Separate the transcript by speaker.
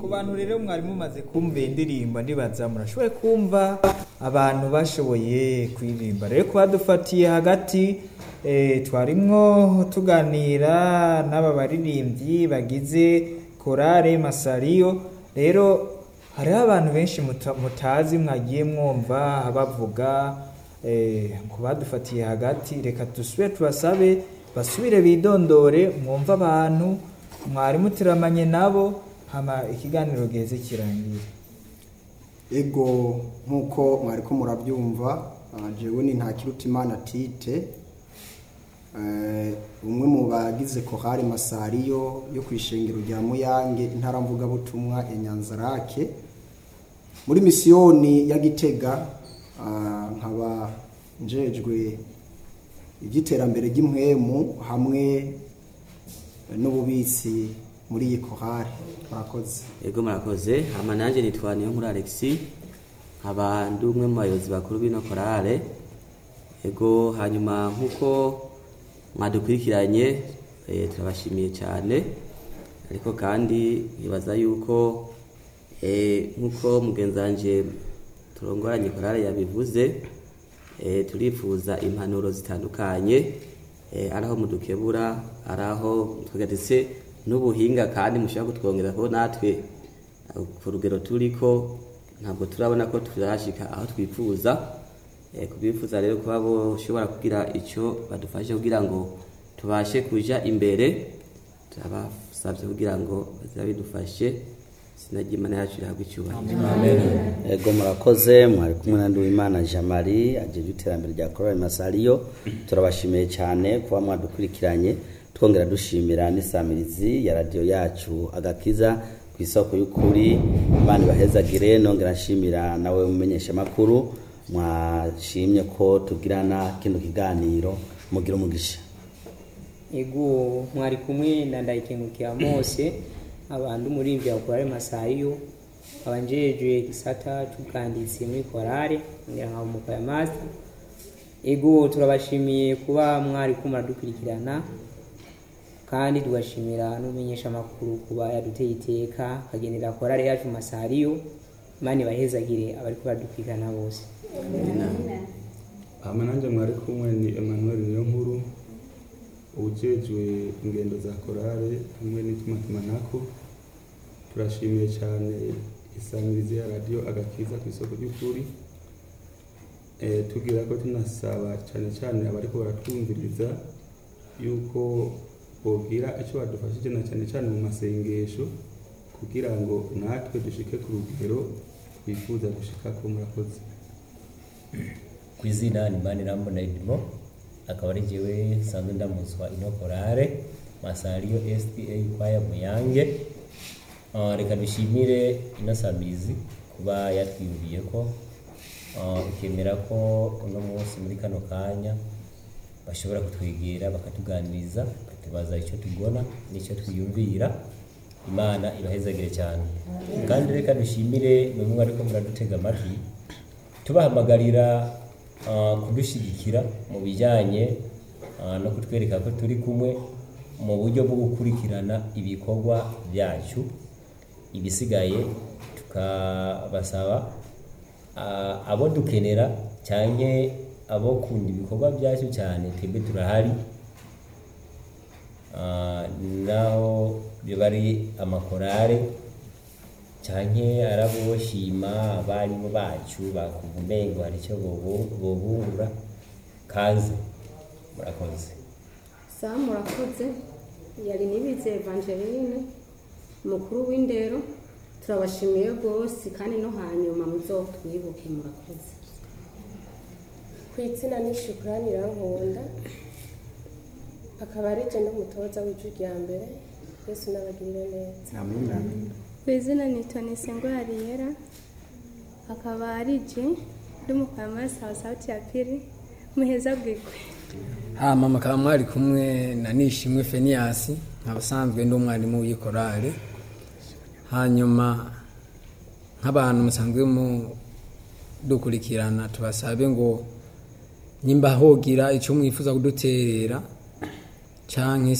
Speaker 1: bantu rero mwari mumaze kumva indirimbo ndibaza murashoboye kumva abantu bashoboye kuririmba rero kubadufatiye hagati twarimwo tuganira n'aba baririmbyi bagize korale Masariyo. Rero hariho abantu benshi mutazi mwagiye mwumva bavuga kubadufatiye hagati. Reka dusubire tubasabe basubire bidondore, mwumva abantu mwari mutiramanye nabo, hama ikiganiro giheze kirangira.
Speaker 2: Ego nkuko mwari ko murabyumva, jewe ni Ntakirutimana Tite, umwe mu bagize korale Masariyo yo kwishengero rya Muyange, intara mvuga butumwa ya Nyanzarake muri misiyoni ya Gitega. Nkaba njejwe iby'iterambere ry'impwemu hamwe n'ububitsi muri iyi korale. Murakoze.
Speaker 3: Ego murakoze. Hama nanje nitwa Niyonkuru Alexis, nkaba ndi umwe mu bayobozi bakuru b'ino korale. Ego hanyuma nkuko mwadukurikiranye turabashimiye cyane, ariko kandi nibaza yuko nkuko mugenzanje turongoranye korale yabivuze, turifuza impanuro zitandukanye, araho mudukebura, araho twagatse n'ubuhinga kandi mushaka kutwongera ko natwe ku rugero turiko ntabwo turabona ko turashika aho twifuza. Kubifuza rero kuba boshobora kugira icyo badufashe kugira ngo tubashe kuja imbere, turabasabye kugira ngo bazabidufashe. Sinagimana yacu iragwa icyubahiro.
Speaker 4: Amen. Ego murakoze. Mwari kumwe na Nduwimana Jean Marie ajeje iterambere rya korale Masariyo. Turabashimiye cyane kuba mwadukurikiranye, twongera dushimira n'isamirizi ya radio yacu Agakiza ku isoko y'ukuri. Imana bahezagire. Nongera nshimira nawe mumenyesha makuru mwashimye ko tugirana kino kiganiro, mugira umugisha.
Speaker 5: Ego mwari kumwe na Ndayikengukiye Mose, abantu muri imvya korale Masariyo, abanjeje gisata cy'ubwanditsi muri korale ngira nka umuko ya master. Ego turabashimiye kuba mwari kumaradukurikirana, kandi tugashimira n'umenyesha makuru kuba yaduteye iteka kagenera korale yacu Masariyo. Imana bahezagire abari kubadukurikirana bose.
Speaker 6: Hama nanje mwari kumwe ni Emmanuel Niyonkuru, ujejwe ingendo za korale hamwe n'itumatumanaho. Turashimiye cyane isamirizi ya radio Agakiza ku isoko y'ukuri. Tugira ko tunasaba cyane abariko baratwumviriza yuko bogira icyo badufashije na cyane mu masengesho kugira ngo natwe dushike ku rugero twifuza gushika ko. Murakoze.
Speaker 7: Kwizina ni Manirambona Edmo, akaba ari jewe sanzwe ndamuzwa ino korale Masariyo SDA kwaya Muyange. Reka dushimire ino samirizi kuba yatwiyumviye ko ikemera ko uno munsi muri kano kanya bashobora kutwegera bakatuganiriza, bakatubaza icyo tugona n'icyo twiyumvira. Imana ibahezagire cyane. Kandi reka dushimire mwe ariko muradutega amatwi, tubahamagarira kudushigikira mu bijyanye no kutwereka ko turi kumwe mu buryo bwo gukurikirana ibikorwa byacu. Ibisigaye tukabasaba abo dukenera cyane abo kunda ibikorwa byacu cyane, twebwe turahari. Naho bari amakorale cyane araboshima abarimu bacu bakuvumengo hari cyo bobura kaze. Murakoze.
Speaker 8: Murakoze. Yari Nibize Evangeline, mukuru w'indero. Turabashimiye rwose kandi no hanyuma muzotwibuke. Murakoze.
Speaker 9: Kwitsina ni Shukrani Rankunda, akaba ari je n'umutoza w'ijwi rya mbere. Yesu nabagirire neza.
Speaker 2: Amen.
Speaker 10: Kwizina ni Tony Sengo Ariera, akaba ari je ndumukwamasa sauti ya pili. Muheza bwikwe.
Speaker 11: Mama kaba mwari kumwe na Nishimwe Fenias, abasanzwe ndi umwarimu w'ikorale. Hanyuma nk'abantu musanzwe mu dukurikirana, tubasabe ngo nimba hogira icyo mwifuza kuduterera canke